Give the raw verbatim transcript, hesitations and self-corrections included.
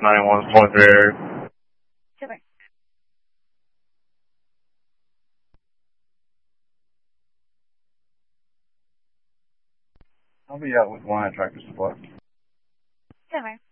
ninety-one twenty-three area. Super. I'll be out with line tractor supply. Super.